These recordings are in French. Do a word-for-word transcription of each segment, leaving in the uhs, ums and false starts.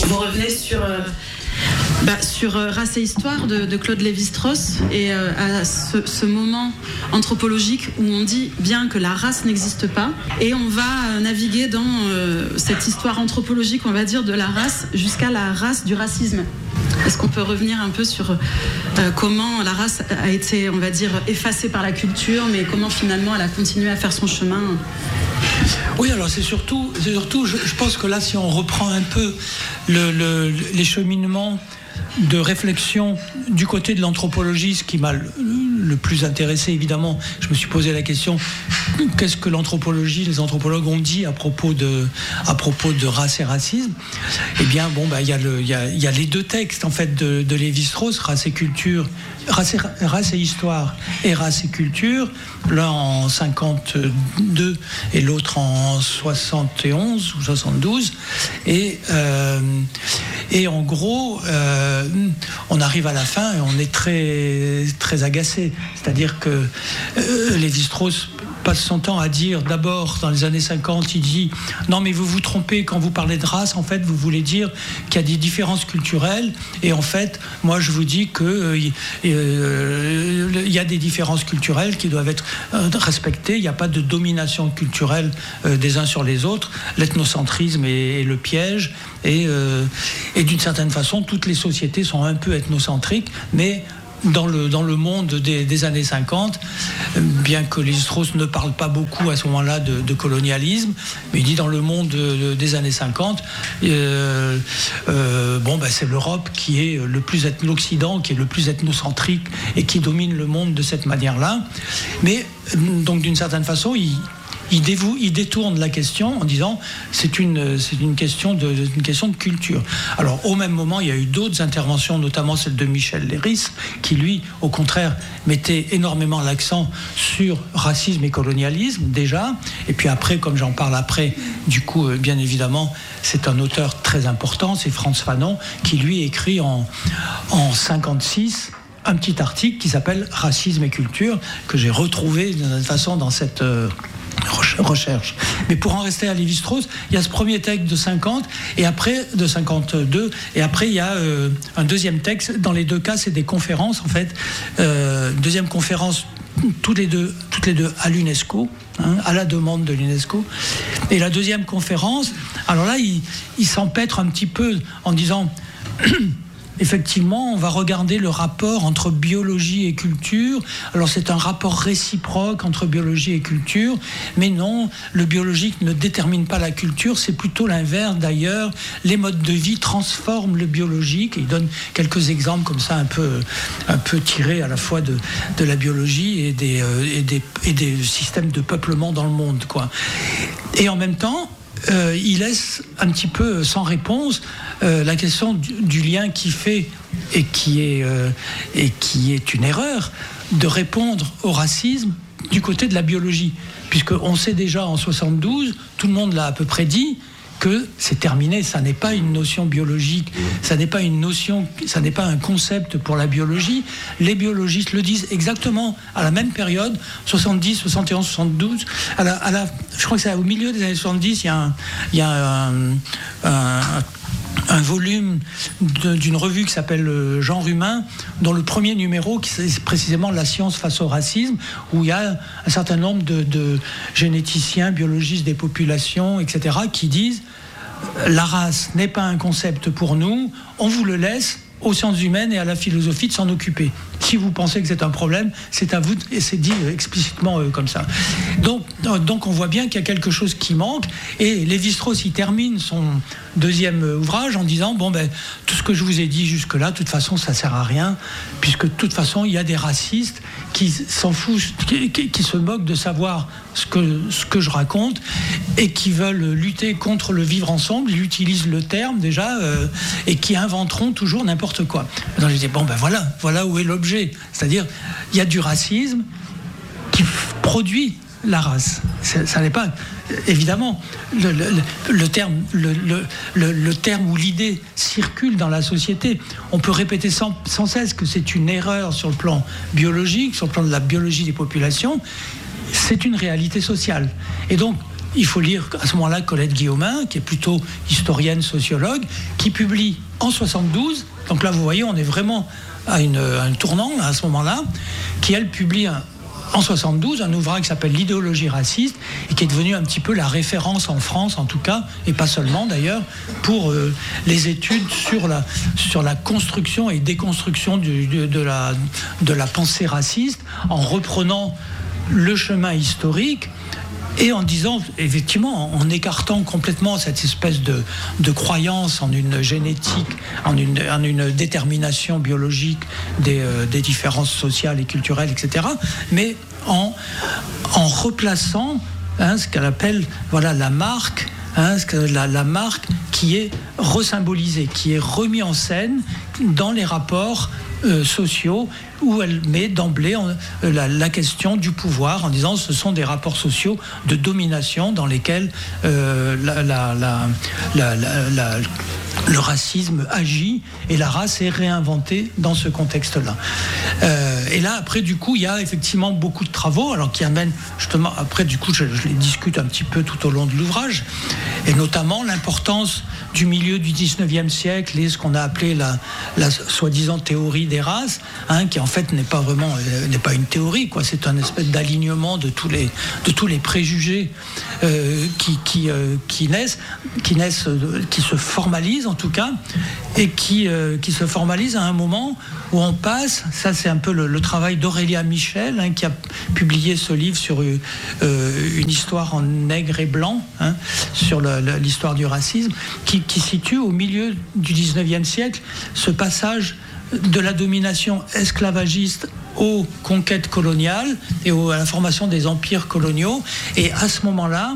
Vous revenez sur, euh, bah, sur euh, Race et Histoire de, de Claude Lévi-Strauss et euh, à ce, ce moment anthropologique où on dit bien que la race n'existe pas, et on va euh, naviguer dans euh, cette histoire anthropologique, on va dire, de la race jusqu'à la race du racisme. Est-ce qu'on peut revenir un peu sur euh, comment la race a été, on va dire, effacée par la culture, mais comment finalement elle a continué à faire son chemin? Oui, alors c'est surtout, c'est surtout je, je pense que là, si on reprend un peu le, le, les cheminements de réflexion du côté de l'anthropologie, ce qui m'a le, le plus intéressé, évidemment, je me suis posé la question, qu'est-ce que l'anthropologie, les anthropologues ont dit à propos de, à propos de race et racisme? Eh bien, bon, bah, il y a le, il y a, il y a les deux textes, en fait, de, de Lévi-Strauss, Race et culture, race et, race et histoire et race et culture, l'un en cinquante-deux et l'autre en soixante et onze ou soixante-douze, et, euh, et en gros, euh, on arrive à la fin et on est très, très agacé. C'est-à-dire que euh, Lévi-Strauss passe son temps à dire, d'abord, dans les années cinquante, il dit « Non, mais vous vous trompez, quand vous parlez de race, en fait, vous voulez dire qu'il y a des différences culturelles, et en fait, moi, je vous dis qu'il euh, euh, y a des différences culturelles qui doivent être euh, respectées, il n'y a pas de domination culturelle euh, des uns sur les autres, l'ethnocentrisme est, est le piège, et, euh, et d'une certaine façon, toutes les sociétés sont un peu ethnocentriques, mais Dans le, dans le monde des, des années cinquante, bien que Lévi-Strauss ne parle pas beaucoup à ce moment-là de, de colonialisme, mais il dit dans le monde de, des années cinquante, euh, euh, bon, bah, c'est l'Europe qui est le plus, l'Occident qui est le plus ethnocentrique et qui domine le monde de cette manière-là. Mais donc d'une certaine façon, il Il, dévoue, il détourne la question en disant c'est une, c'est une, question de, une question de culture. Alors au même moment, il y a eu d'autres interventions, notamment celle de Michel Leiris, qui lui, au contraire, mettait énormément l'accent sur racisme et colonialisme déjà. Et puis après, comme j'en parle après, du coup, bien évidemment, c'est un auteur très important, c'est Frantz Fanon, qui lui écrit en, en cinquante-six un petit article qui s'appelle Racisme et culture, que j'ai retrouvé d'une façon dans cette euh, recherche. Mais pour en rester à Lévi-Strauss, il y a ce premier texte de cinquante et après de cinquante-deux, et après il y a euh, un deuxième texte. Dans les deux cas, c'est des conférences en fait. Euh, deuxième conférence, toutes les deux, toutes les deux à l'UNESCO, hein, à la demande de l'UNESCO. Et la deuxième conférence, alors là, il, il s'empêtre un petit peu en disant. Effectivement, on va regarder le rapport entre biologie et culture. Alors c'est un rapport réciproque entre biologie et culture, mais non, le biologique ne détermine pas la culture, c'est plutôt l'inverse d'ailleurs. Les modes de vie transforment le biologique. Et il donne quelques exemples comme ça, un peu, un peu tirés à la fois de, de la biologie et des, euh, et, des, et des systèmes de peuplement dans le monde, quoi. Et en même temps, Euh, il laisse un petit peu sans réponse euh, la question du, du lien qui fait et qui est, euh, et qui est une erreur de répondre au racisme du côté de la biologie, puisqu'on sait déjà en soixante-douze, tout le monde l'a à peu près dit, que c'est terminé, ça n'est pas une notion biologique, ça n'est pas une notion, ça n'est pas un concept pour la biologie. Les biologistes le disent exactement à la même période, soixante-dix, soixante et onze, soixante-douze. À la, à la, je crois que c'est au milieu des années soixante-dix, il y a un, il y a un, un, un volume de, d'une revue qui s'appelle Genre humain, dont le premier numéro, qui c'est précisément la science face au racisme, où il y a un certain nombre de, de généticiens, biologistes des populations, et cetera, qui disent la race n'est pas un concept pour nous, on vous le laisse aux sciences humaines et à la philosophie de s'en occuper. Si vous pensez que c'est un problème, c'est à vous, et c'est dit explicitement euh, comme ça. Donc, donc on voit bien qu'il y a quelque chose qui manque, et Lévi-Strauss, il termine son deuxième ouvrage en disant, bon ben, tout ce que je vous ai dit jusque-là, de toute façon, ça sert à rien, puisque de toute façon, il y a des racistes qui s'en foutent, qui, qui, qui se moquent de savoir ce que, ce que je raconte, et qui veulent lutter contre le vivre ensemble, ils utilisent le terme déjà, euh, et qui inventeront toujours n'importe quoi. Donc je dis, bon ben voilà, voilà où est l'objet. C'est-à-dire, il y a du racisme qui produit la race. Ça, ça n'est pas, évidemment, le, le, le, terme, le, le, le, le terme ou l'idée circule dans la société. On peut répéter sans, sans cesse que c'est une erreur sur le plan biologique, sur le plan de la biologie des populations. C'est une réalité sociale. Et donc, il faut lire à ce moment-là Colette Guillaumin, qui est plutôt historienne, sociologue, qui publie en soixante-douze, donc là vous voyez on est vraiment à, une, à un tournant à ce moment-là, qui elle publie un, en soixante-douze un ouvrage qui s'appelle L'idéologie raciste et qui est devenu un petit peu la référence en France en tout cas, et pas seulement d'ailleurs, pour euh, les études sur la, sur la construction et déconstruction du, de, de, la, de la pensée raciste, en reprenant le chemin historique et en disant, effectivement, en écartant complètement cette espèce de, de croyance en une génétique, en une, en une détermination biologique des, euh, des différences sociales et culturelles, et cetera, mais en, en replaçant hein, ce qu'elle appelle voilà, la marque, hein, ce que, la, la marque qui est resymbolisée, qui est remis en scène dans les rapports euh, sociaux, où elle met d'emblée la, la question du pouvoir en disant ce sont des rapports sociaux de domination dans lesquels euh, la, la, la, la, la, la, le racisme agit et la race est réinventée dans ce contexte-là. Euh, et là, après, du coup, il y a effectivement beaucoup de travaux, alors qui amènent justement, après, du coup, je, je les discute un petit peu tout au long de l'ouvrage, et notamment l'importance du milieu du dix-neuvième siècle et ce qu'on a appelé la, la soi-disant théorie des races, hein, qui en fait n'est pas vraiment euh, n'est pas une théorie, quoi. C'est un espèce d'alignement de tous les de tous les préjugés euh, qui qui euh, qui naissent qui naissent euh, qui se formalisent en tout cas, et qui euh, qui se formalisent à un moment où on passe. Ça, c'est un peu le, le travail d'Aurélia Michel, hein, qui a publié ce livre sur euh, une histoire en nègre et blanc, hein, sur le, le, l'histoire du racisme, qui, qui situe au milieu du dix-neuvième siècle ce passage de la domination esclavagiste aux conquêtes coloniales et aux, à la formation des empires coloniaux. Et à ce moment-là,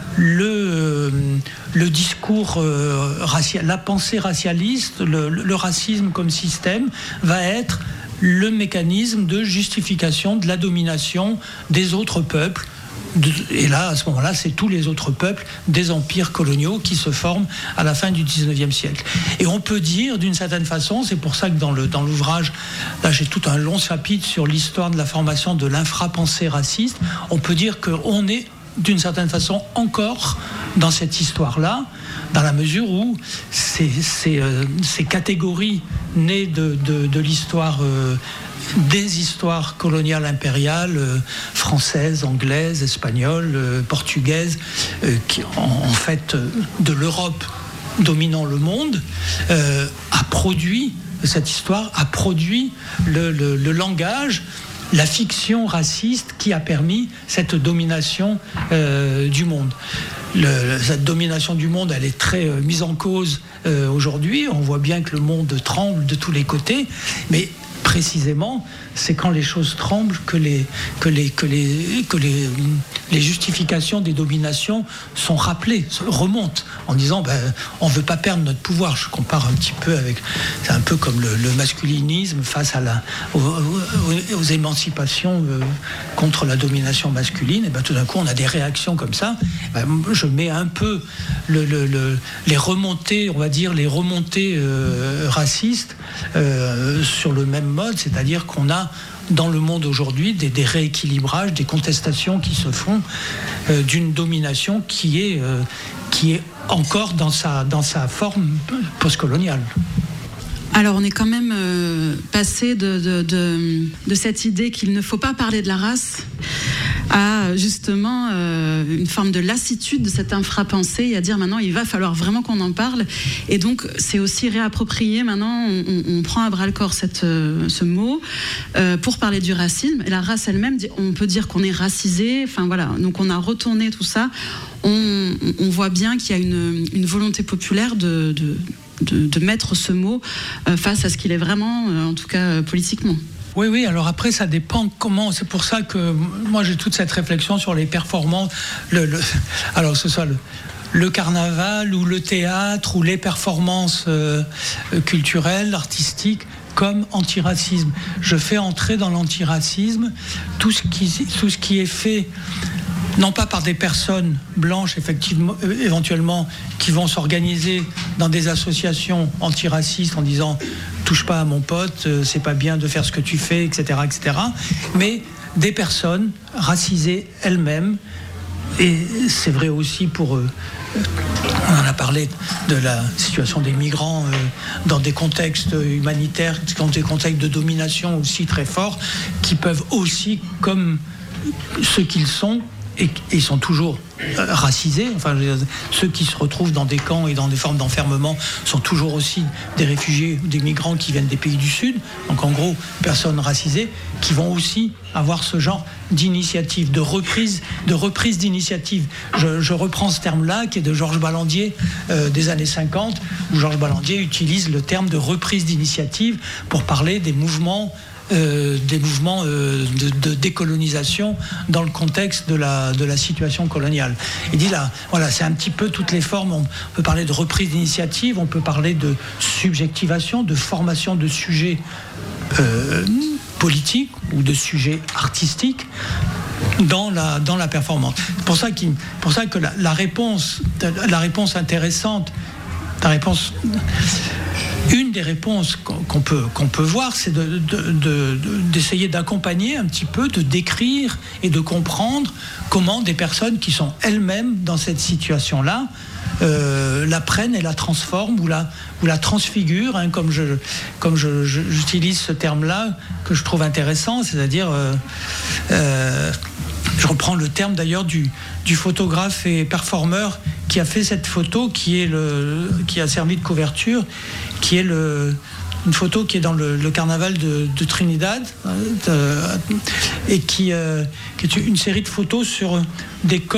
le, le discours euh, racial, la pensée racialiste, le, le racisme comme système va être le mécanisme de justification de la domination des autres peuples. Et là, à ce moment-là, c'est tous les autres peuples des empires coloniaux qui se forment à la fin du dix-neuvième siècle. Et on peut dire, d'une certaine façon, c'est pour ça que dans, le, dans l'ouvrage, là j'ai tout un long chapitre sur l'histoire de la formation de l'infrapensée raciste, on peut dire qu'on est, d'une certaine façon, encore dans cette histoire-là, dans la mesure où ces, ces, euh, ces catégories nées de, de, de l'histoire... Euh, des histoires coloniales impériales euh, françaises, anglaises, espagnoles, euh, portugaises, euh, qui en, en fait euh, de l'Europe dominant le monde, euh, a produit, cette histoire a produit le, le, le langage, la fiction raciste qui a permis cette domination euh, du monde. Le, cette domination du monde, elle est très euh, mise en cause euh, aujourd'hui. On voit bien que le monde tremble de tous les côtés, mais précisément, c'est quand les choses tremblent que les, que les, que les, que les, les justifications des dominations sont rappelées, remontent, en disant ben, on ne veut pas perdre notre pouvoir. Je compare un petit peu avec... C'est un peu comme le, le masculinisme face à la, aux, aux, aux émancipations euh, contre la domination masculine. Et ben, tout d'un coup, on a des réactions comme ça. Ben, je mets un peu le, le, le, les remontées, on va dire, les remontées euh, racistes euh, sur le même mode, c'est-à-dire qu'on a dans le monde aujourd'hui des, des rééquilibrages, des contestations qui se font euh, d'une domination qui est, euh, qui est encore dans sa, dans sa forme postcoloniale. Alors on est quand même euh, passé de, de, de, de cette idée qu'il ne faut pas parler de la race à justement euh, une forme de lassitude de cette infrapensée et à dire maintenant il va falloir vraiment qu'on en parle. Et donc c'est aussi réapproprié maintenant, on, on prend à bras le corps cette, euh, ce mot euh, pour parler du racisme. Et la race elle-même, on peut dire qu'on est racisé, enfin voilà, donc on a retourné tout ça. On, on voit bien qu'il y a une, une volonté populaire de, de, de, de mettre ce mot euh, face à ce qu'il est vraiment, euh, en tout cas euh, politiquement. Oui, oui, alors après, ça dépend comment. C'est pour ça que moi, j'ai toute cette réflexion sur les performances. Le, le, alors, que ce soit le, le carnaval ou le théâtre ou les performances euh, culturelles, artistiques, comme antiracisme. Je fais entrer dans l'antiracisme tout ce qui, tout ce qui est fait, non pas par des personnes blanches, effectivement, euh, éventuellement, qui vont s'organiser dans des associations antiracistes en disant « touche pas à mon pote, euh, c'est pas bien de faire ce que tu fais, et cetera, et cetera » mais des personnes racisées elles-mêmes et c'est vrai aussi pour eux. On en a parlé de la situation des migrants euh, dans des contextes humanitaires, dans des contextes de domination aussi très forts, qui peuvent aussi, comme ceux qu'ils sont, et, et ils sont toujours euh, racisés, enfin, ceux qui se retrouvent dans des camps et dans des formes d'enfermement sont toujours aussi des réfugiés, des migrants qui viennent des pays du Sud, donc en gros, personnes racisées, qui vont aussi avoir ce genre d'initiative, de reprise, de reprise d'initiative. Je, je reprends ce terme-là, qui est de Georges Ballandier euh, des années cinquante, où Georges Ballandier utilise le terme de reprise d'initiative pour parler des mouvements Euh, des mouvements euh, de, de décolonisation dans le contexte de la, de la situation coloniale. Il dit là, voilà, c'est un petit peu toutes les formes. On peut parler de reprise d'initiative, on peut parler de subjectivation, de formation de sujets euh, politiques ou de sujets artistiques dans la, dans la performance. C'est pour ça, qu'il, pour ça que la, la, réponse, la réponse intéressante, la réponse... Une des réponses qu'on peut, qu'on peut voir, c'est de, de, de, d'essayer d'accompagner un petit peu, de décrire et de comprendre comment des personnes qui sont elles-mêmes dans cette situation-là euh, la prennent et la transforment ou la, ou la transfigurent, hein, comme, je, comme je, je, j'utilise ce terme-là que je trouve intéressant, c'est-à-dire... Euh, euh, je reprends le terme d'ailleurs du, du photographe et performeur qui a fait cette photo, qui, est le, qui a servi de couverture, qui est le, une photo qui est dans le, le carnaval de, de Trinidad, euh, et qui, euh, qui est une série de photos sur des corps